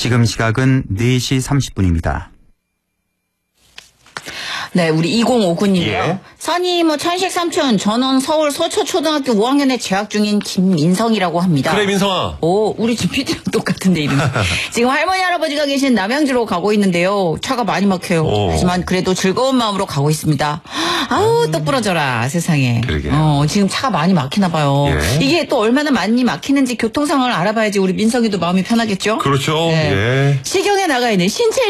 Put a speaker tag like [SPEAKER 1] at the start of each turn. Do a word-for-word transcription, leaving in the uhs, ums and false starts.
[SPEAKER 1] 지금 시각은 네 시 삼십 분입니다.
[SPEAKER 2] 네, 우리 이공오구 님이요.
[SPEAKER 1] 예.
[SPEAKER 2] 선이 뭐 천식 삼촌, 저는 서울 서초초등학교 오 학년에 재학 중인 김민성이라고 합니다.
[SPEAKER 3] 그래, 민성아.
[SPEAKER 2] 오, 우리 집 피디랑 똑같은데 이름이. 지금 할머니 할아버지가 계신 남양주로 가고 있는데요. 차가 많이 막혀요.
[SPEAKER 3] 오.
[SPEAKER 2] 하지만 그래도 즐거운 마음으로 가고 있습니다. 아우, 똑 부러져라 세상에.
[SPEAKER 1] 그러게요.
[SPEAKER 2] 어, 지금 차가 많이 막히나 봐요.
[SPEAKER 1] 예.
[SPEAKER 2] 이게 또 얼마나 많이 막히는지 교통 상황을 알아봐야지 우리 민성이도 마음이 편하겠죠?
[SPEAKER 3] 그렇죠.
[SPEAKER 2] 네.
[SPEAKER 3] 예.
[SPEAKER 2] 시경에 나가 있는 신체